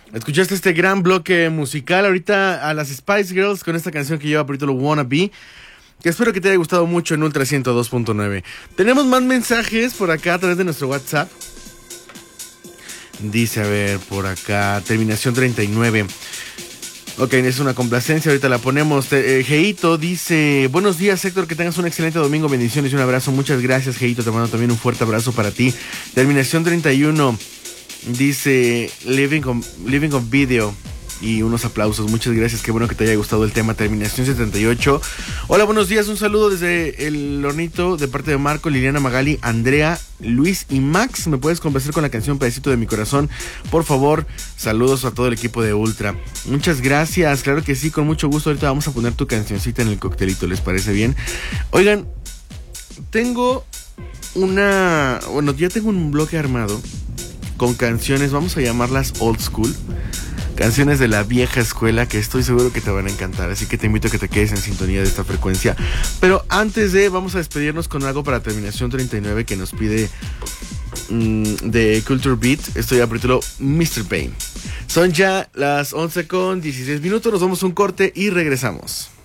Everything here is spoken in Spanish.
Escuchaste este gran bloque musical ahorita a las Spice Girls con esta canción que lleva por título Wanna Be, que espero que te haya gustado mucho en Ultra 102.9. Tenemos más mensajes por acá a través de nuestro WhatsApp. Dice, a ver, por acá, terminación 39. Ok, es una complacencia, ahorita la ponemos. Geito dice, buenos días Héctor, que tengas un excelente domingo, bendiciones y un abrazo. Muchas gracias Geito, te mando también un fuerte abrazo para ti. Terminación 31 dice, living on video. Y unos aplausos, muchas gracias, qué bueno que te haya gustado el tema. Terminación 78. Hola, buenos días, un saludo desde el hornito de parte de Marco, Liliana, Magali, Andrea, Luis y Max. ¿Me puedes complacer con la canción Pedacito de mi corazón? Por favor, saludos a todo el equipo de Ultra. Muchas gracias, claro que sí, con mucho gusto. Ahorita vamos a poner tu cancioncita en el coctelito, ¿les parece bien? Oigan, ya tengo un bloque armado con canciones, vamos a llamarlas old school. Canciones de la vieja escuela que estoy seguro que te van a encantar. Así que te invito a que te quedes en sintonía de esta frecuencia. Pero antes vamos a despedirnos con algo para terminación 39 que nos pide de Culture Beat. Esto ya por título Mr. Pain. Son ya las 11:16. Nos vamos a un corte y regresamos.